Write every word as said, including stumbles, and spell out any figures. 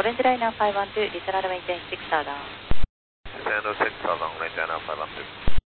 Orange Liner five one two, descend runway change six southbound. Descend six southbound, range Liner five one two.